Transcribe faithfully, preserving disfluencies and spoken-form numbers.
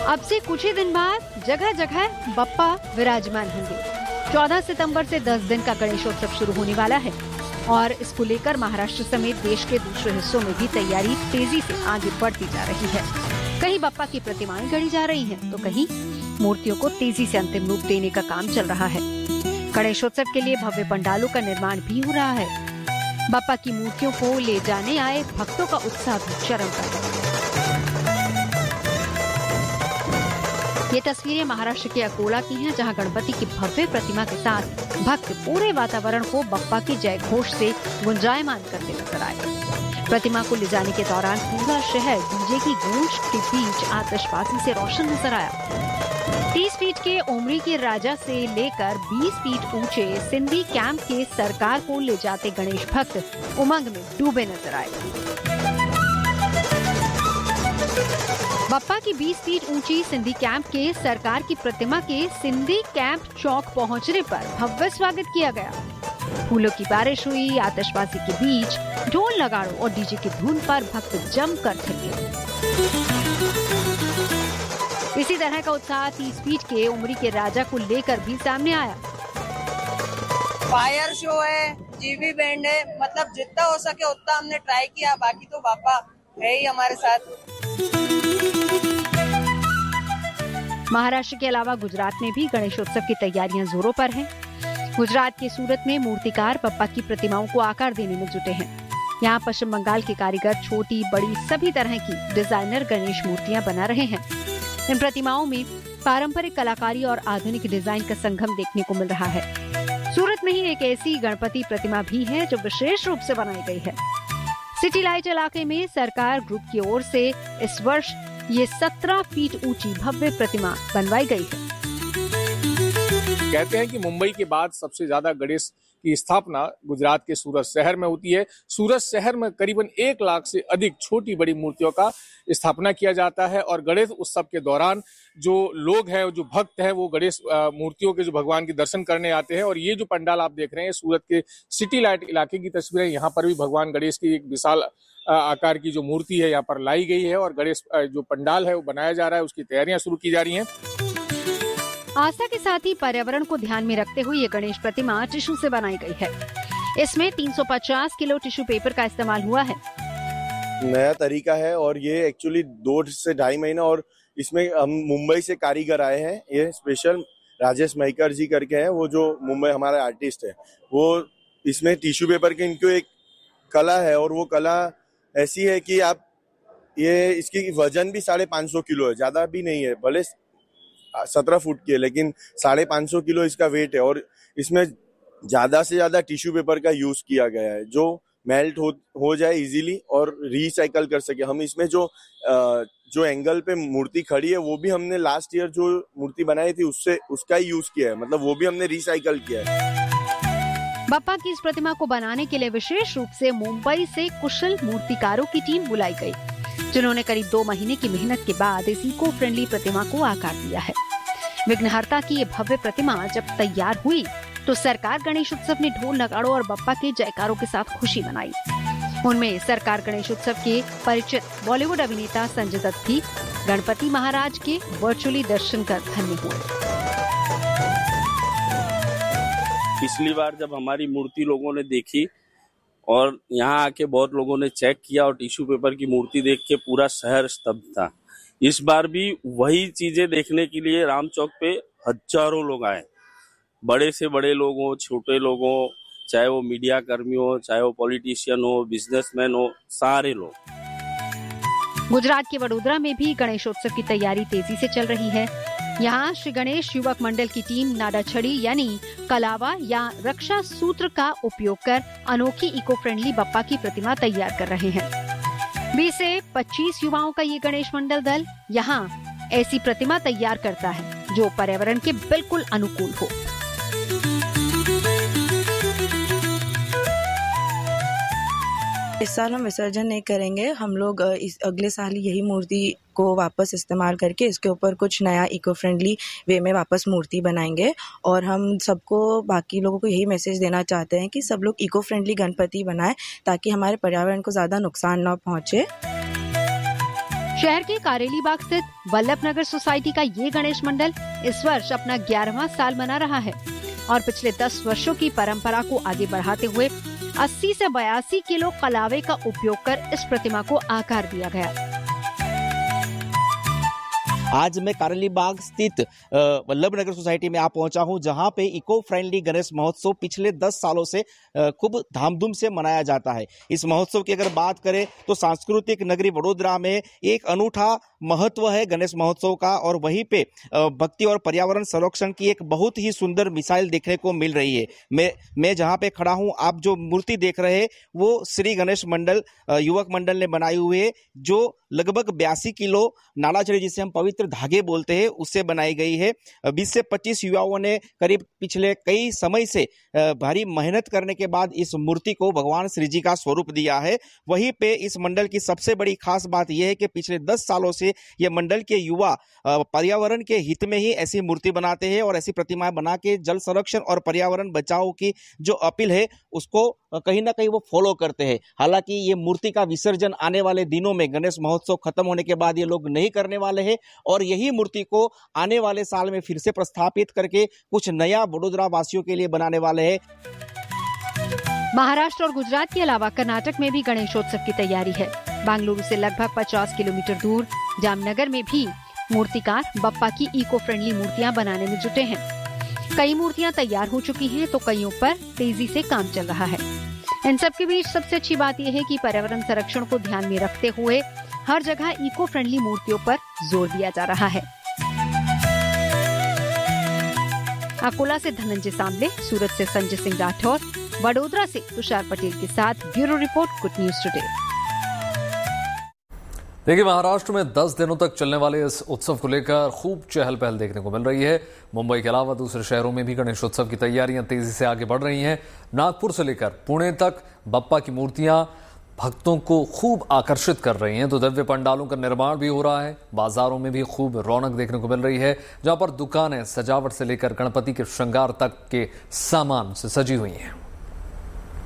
अब से कुछ ही दिन बाद जगह जगह बप्पा विराजमान होंगे। चौदह सितंबर से दस दिन का गणेशोत्सव शुरू होने वाला है और इसको लेकर महाराष्ट्र समेत देश के दूसरे हिस्सों में भी तैयारी तेजी से आगे बढ़ती जा रही है। कहीं बप्पा की प्रतिमाएं गढ़ी जा रही हैं, तो कहीं मूर्तियों को तेजी से अंतिम रूप देने का काम चल रहा है। गणेशोत्सव के लिए भव्य पंडालों का निर्माण भी हो रहा है। बप्पा की मूर्तियों को ले जाने आए भक्तों का उत्साह भी चरम पर है। ये तस्वीरें महाराष्ट्र के अकोला की हैं, जहां गणपति की भव्य प्रतिमा के साथ भक्त पूरे वातावरण को बप्पा की जय घोष से गुंजायमान करते नजर आए। प्रतिमा को ले जाने के दौरान पूरा शहर डीजे की गूंज के बीच आतिशबाजी से रोशन नजर आया। तीस फीट के उमरी के राजा से लेकर बीस फीट ऊंचे सिंधी कैंप के सरकार को ले जाते गणेश भक्त उमंग में डूबे नजर आए। बप्पा की बीस फीट ऊंची सिंधी कैंप के सरकार की प्रतिमा के सिंधी कैंप चौक पहुंचने पर भव्य स्वागत किया गया। फूलों की बारिश हुई, आतिशबाजी के बीच ढोल नगाड़ों और डीजे की धुन पर भक्त जमकर थिरके। इसी तरह का उत्साह तीस फीट के उमरी के राजा को लेकर भी सामने आया। फायर शो है, जीबी बैंड है, मतलब जितना हो सके उतना हमने ट्राई किया। बाकी तो बापा है ही हमारे साथ। महाराष्ट्र के अलावा गुजरात में भी गणेशोत्सव की तैयारियां जोरों पर हैं। गुजरात के सूरत में मूर्तिकार बप्पा की प्रतिमाओं को आकार देने में जुटे हैं। यहाँ पश्चिम बंगाल के कारीगर छोटी बड़ी सभी तरह की डिजाइनर गणेश मूर्तियां बना रहे हैं। इन प्रतिमाओं में पारंपरिक कलाकारी और आधुनिक डिजाइन का संगम देखने को मिल रहा है। सूरत में ही एक ऐसी गणपति प्रतिमा भी है जो विशेष रूप से बनाई गई है। सिटी लाइट इलाके में सरकार ग्रुप की ओर से इस वर्ष ये सत्रह फीट ऊंची भव्य प्रतिमा बनवाई गई है। कहते हैं कि मुंबई के बाद सबसे ज्यादा गणेश की स्थापना गुजरात के सूरत शहर में होती है। सूरत शहर में करीबन एक लाख से अधिक छोटी बड़ी मूर्तियों का स्थापना किया जाता है और गणेश उत्सव के दौरान जो लोग हैं, जो भक्त हैं, वो गणेश मूर्तियों के जो भगवान के दर्शन करने आते हैं। और ये जो पंडाल आप देख रहे हैं सूरत के सिटी लाइट इलाके की तस्वीरें, यहाँ पर भी भगवान गणेश की एक विशाल आकार की जो मूर्ति है यहाँ पर लाई गई है और गणेश जो पंडाल है वो बनाया जा रहा है, उसकी तैयारियां शुरू की जा रही हैं। आस्था के साथ ही पर्यावरण को ध्यान में रखते हुए ये गणेश प्रतिमा टिश्यू से बनाई गई है। इसमें तीन सौ पचास किलो टिश्यू पेपर का इस्तेमाल हुआ है। नया तरीका है और ये एक्चुअली दो से ढाई महीना और इसमें हम मुंबई से कारीगर आए हैं। ये स्पेशल राजेश मयकर जी करके हैं, वो जो मुंबई हमारे आर्टिस्ट है, वो इसमें टिश्यू पेपर की इनको एक कला है और वो कला ऐसी है कि आप ये इसकी वजन भी साढ़े पाँच सौ किलो है, ज्यादा भी नहीं है, भले सत्रह फुट की है लेकिन साढ़े पाँच सौ किलो इसका वेट है। और इसमें ज्यादा से ज्यादा टिश्यू पेपर का यूज किया गया है जो मेल्ट हो हो जाए इजीली और रिसाइकल कर सके। हम इसमें जो आ, जो एंगल पे मूर्ति खड़ी है वो भी हमने लास्ट ईयर जो मूर्ति बनाई थी उससे उसका ही यूज किया है, मतलब वो भी हमने रिसाइकल किया है। बप्पा की इस प्रतिमा को बनाने के लिए विशेष रूप से मुंबई से कुशल मूर्तिकारों की टीम बुलाई गई, जिन्होंने करीब दो महीने की मेहनत के बाद इस इको फ्रेंडली प्रतिमा को आकार दिया है। विघ्नहर्ता की ये भव्य प्रतिमा जब तैयार हुई तो सरकार गणेश उत्सव ने ढोल नगाड़ों और बप्पा के जयकारों के साथ खुशी मनाई। उनमें सरकार गणेश उत्सव के परिचित बॉलीवुड अभिनेता संजय दत्त भी गणपति महाराज के वर्चुअली दर्शन कर धन्य हुए। पिछली बार जब हमारी मूर्ति लोगों ने देखी और यहाँ आके बहुत लोगों ने चेक किया और टिश्यू पेपर की मूर्ति देख के पूरा शहर स्तब्ध था। इस बार भी वही चीजें देखने के लिए राम चौक पे हजारों लोग आए, बड़े से बड़े लोग हो, छोटे लोग हो, चाहे वो मीडिया कर्मी हो, चाहे वो पॉलिटिशियन हो, बिजनेसमैन हो, सारे लोग। गुजरात के वडोदरा में भी गणेशोत्सव की तैयारी तेजी से चल रही है। यहाँ श्री गणेश युवक मंडल की टीम नाडा छड़ी यानी कलावा या रक्षा सूत्र का उपयोग कर अनोखी इको फ्रेंडली बप्पा की प्रतिमा तैयार कर रहे हैं। बीस से पच्चीस युवाओं का ये गणेश मंडल दल यहाँ ऐसी प्रतिमा तैयार करता है जो पर्यावरण के बिल्कुल अनुकूल हो। इस साल हम विसर्जन नहीं करेंगे, हम लोग इस अगले साल यही मूर्ति को वापस इस्तेमाल करके इसके ऊपर कुछ नया इको फ्रेंडली वे में वापस मूर्ति बनाएंगे। और हम सबको, बाकी लोगों को यही मैसेज देना चाहते हैं कि सब लोग इको फ्रेंडली गणपति बनाएं ताकि हमारे पर्यावरण को ज़्यादा नुकसान न पहुंचे। शहर के कारेली बाग स्थित वल्लभ नगर सोसाइटी का ये गणेश मंडल इस वर्ष अपना ग्यारहवां साल मना रहा है और पिछले दस वर्षों की परंपरा को आगे बढ़ाते हुए अस्सी से बयासी किलो कलावे का उपयोग कर इस प्रतिमा को आकार दिया गया। आज मैं कारेली बाग स्थित वल्लभ नगर सोसाइटी में आ पहुंचा हूं, जहां पे इको फ्रेंडली गणेश महोत्सव पिछले दस सालों से खूब धामधूम से मनाया जाता है। इस महोत्सव की अगर बात करें तो सांस्कृतिक नगरी वडोदरा में एक अनूठा महत्व है गणेश महोत्सव का, और वहीं पे भक्ति और पर्यावरण संरक्षण की एक बहुत ही सुंदर मिसाइल देखने को मिल रही है। मैं मैं जहां पे खड़ा हूं, आप जो मूर्ति देख रहे हैं वो श्री गणेश मंडल युवक मंडल ने बनाई हुई है, जो लगभग बयासी किलो नालाचड़ी जिसे हम पवित्र धागे बोलते हैं उससे बनाई गई है। बीस से पच्चीस युवाओं ने करीब पिछले कई समय से भारी मेहनत करने के बाद इस मूर्ति को भगवान श्री जी का स्वरूप दिया है। वहीं पे इस मंडल की सबसे बड़ी खास बात यह है कि पिछले दस सालों से ये मंडल के युवा पर्यावरण के हित में ही ऐसी मूर्ति बनाते हैं और ऐसी प्रतिमाएं बना के जल संरक्षण और पर्यावरण बचाओ की जो अपील है उसको कहीं ना कहीं वो फॉलो करते हैं। हालांकि ये मूर्ति का विसर्जन आने वाले दिनों में गणेश महोत्सव खत्म होने के बाद ये लोग नहीं करने वाले हैं और यही मूर्ति को आने वाले साल में फिर से प्रस्थापित करके कुछ नया वडोदरा वासियों के लिए बनाने वाले हैं। महाराष्ट्र और गुजरात के अलावा कर्नाटक में भी गणेशोत्सव की तैयारी है। बेंगलुरु से लगभग पचास किलोमीटर दूर जामनगर में भी मूर्तिकार बप्पा की इको फ्रेंडली मूर्तियां बनाने में जुटे हैं। कई मूर्तियां तैयार हो चुकी हैं तो कईयों पर तेजी से काम चल रहा है। इन सब के बीच सबसे अच्छी बात यह है कि पर्यावरण संरक्षण को ध्यान में रखते हुए हर जगह इको फ्रेंडली मूर्तियों पर जोर दिया जा रहा है। अकोला से धनंजय सांबले, सूरत से संजय सिंह राठौर, वडोदरा से तुषार पटेल के साथ bureau report, good news today. देखिए, महाराष्ट्र में दस दिनों तक चलने वाले इस उत्सव को लेकर खूब चहल पहल देखने को मिल रही है। मुंबई के अलावा दूसरे शहरों में भी गणेशोत्सव की तैयारियां तेजी से आगे बढ़ रही हैं। नागपुर से लेकर पुणे तक बप्पा की मूर्तियां भक्तों को खूब आकर्षित कर रही हैं, तो दिव्य पंडालों का निर्माण भी हो रहा है। बाजारों में भी खूब रौनक देखने को मिल रही है, जहां पर दुकानें सजावट से लेकर गणपति के श्रृंगार तक के सामान से सजी हुई हैं।